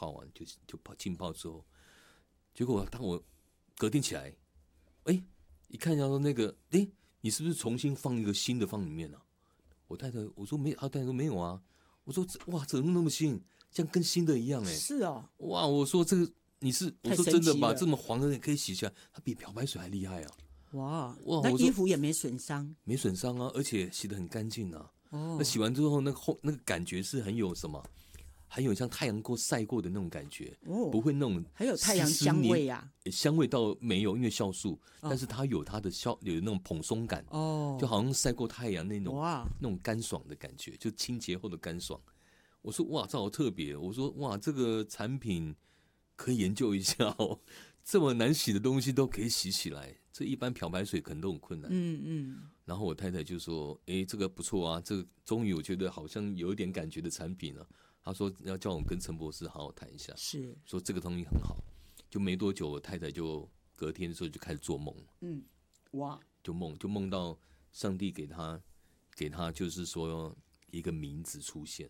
泡完就浸泡之后，结果当我隔天起来，一看到说那个，你是不是重新放一个新的放里面啊？我太太我说没，她太太说没有啊。我说哇，怎么那么新？像跟新的一样是哦， 哇！我说这个我说真的把这么黄的也可以洗起来，它比漂白水还厉害啊！ 哇，那衣服也没损伤， 没损伤啊，而且洗得很干净啊。那洗完之后，那个感觉是很有什么，很有像太阳晒过的那种感觉，不会那种还有太阳香味啊， 香味倒没有，因为酵素，但是它有它的有那种蓬松感，就好像晒过太阳那种干爽的感觉，就清洁后的干爽。我说哇，这好特别！我说哇，这个产品可以研究一下哦，这么难洗的东西都可以洗起来，这一般漂白水可能都很困难。然后我太太就说：“这个不错啊，这个终于我觉得好像有一点感觉的产品了。”她说要叫我们跟陈博士好好谈一下， 是说这个东西很好。就没多久，我太太就隔天的时候就开始做梦， 哇， 就梦到上帝给她就是说一个名字出现，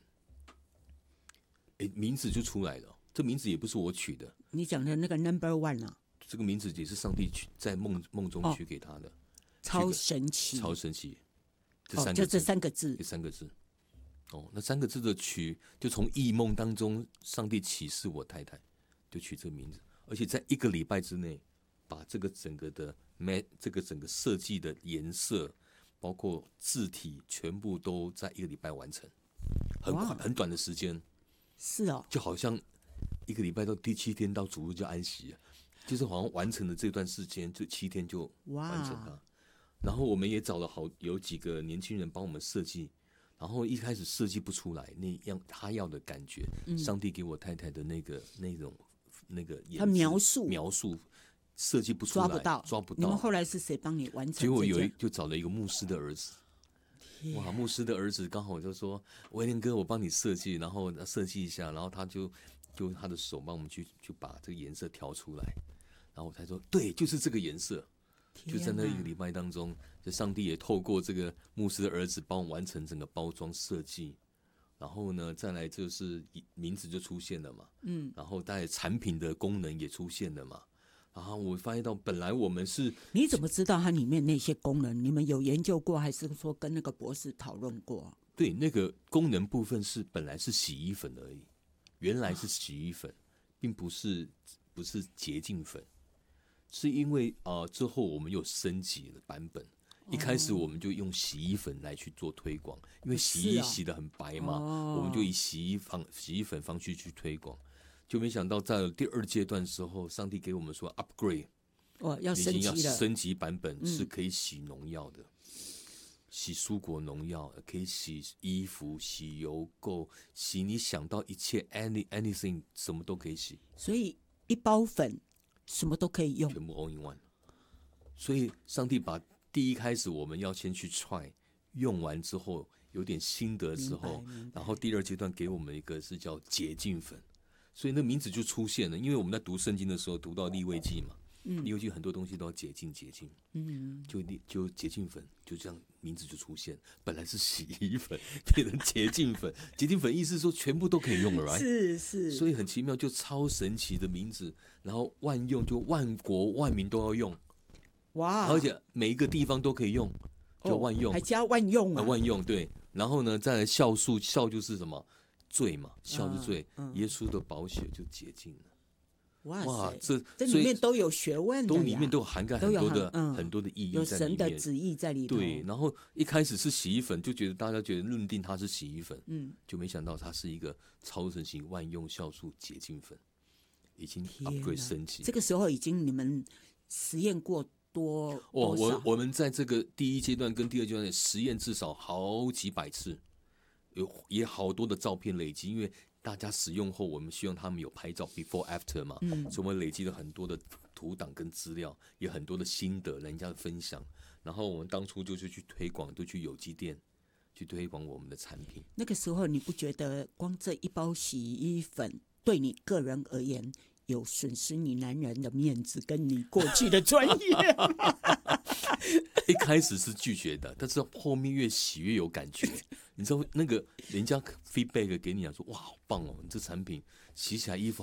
名字就出来了。这名字也不是我取的， 你讲的那个 Number One 啊， 这个名字也是上帝在梦中取给他的。 超神奇， 超神奇！ 就这三个字， 那三个字的取，就从异梦当中，上帝启示我太太，就取这个名字，而且在1个礼拜之内，把这个整个设计的颜色，包括字体，全部都在1个礼拜完成，很短的时间。 是哦， 就好像1个礼拜到第7天到主日就安息了，就是好像完成了这段时间，就7天就完成它。然后我们也找了有几个年轻人帮我们设计，然后一开始设计不出来那样他要的感觉，上帝给我太太的那个他描述设计不出来，抓不到。 你们后来是谁帮你完成？ 结果就找了一个牧师的儿子。哇，牧师的儿子刚好就说：“威廉哥，我帮你设计，然后设计一下。”然后他就他的手帮我们去把这个颜色调出来。然后我才说：“对，就是这个颜色。”就在那1个礼拜当中，就上帝也透过这个牧师的儿子帮我完成整个包装设计，然后呢，再来就是名字就出现了嘛，然后大概产品的功能也出现了嘛，然后我发现到本来我们是， 你怎么知道它里面那些功能？你们有研究过，还是说跟那个博士讨论过？ 对，那个功能部分是本来是洗衣粉而已，原来是洗衣粉，并不是洁净粉。是因为之后我们又升级了版本，一开始我们就用洗衣粉来去做推广，因为洗衣洗得很白嘛，我们就以洗衣粉方式去推广，就没想到在第2阶段的时候，上帝给我们说 upgrade， 要升级了， 要升级版本是可以洗农药的，洗蔬果农药，可以洗衣服、洗油垢、洗你想到一切 anything 什么都可以洗， 所以一包粉。什么都可以用， 全部 all in one。所以上帝把第一开始我们要先去 try， 用完之后有点心得之后，然后第2阶段给我们一个是叫洁净粉，所以那名字就出现了。因为我们在读圣经的时候读到利未记嘛，利未记很多东西都要洁净，就洁净粉就这样名字就出现。本来是洗衣粉变成洁净粉，洁净粉意思说全部都可以用了 right？ 是， 所以很奇妙，就超神奇的名字，然后万用，就万国万民都要用， 哇！ 而且每一个地方都可以用，就万用， 还加万用啊！ 万用对，然后呢，再来酵素，酵就是什么罪嘛，酵是罪，耶稣的宝血就洁净了。 哇，这里面都有学问的呀， 都里面都涵盖很多的意义在里面， 有神的旨意在里头。 对，然后一开始是洗衣粉，就觉得大家觉得认定它是洗衣粉，就没想到它是一个超神奇万用酵素洁净粉，已经 upgrade 升级。 这个时候已经你们实验过多少？ 我们在这个第1阶段跟第2阶段实验至少好几百次，也好多的照片累积，因为大家使用后，我们希望他们有拍照 before after 嘛，所以我们累积了很多的图档跟资料，也很多的心得，人家的分享。然后我们当初就是去推广，就去有机店去推广我们的产品。 那个时候你不觉得光这一包洗衣粉对你个人而言有损失你男人的面子跟你过去的专业？ 一开始是拒绝的，但是后面越洗越有感觉。你知道那个人家 feedback 给你讲说，哇，好棒哦，你这产品洗起来衣服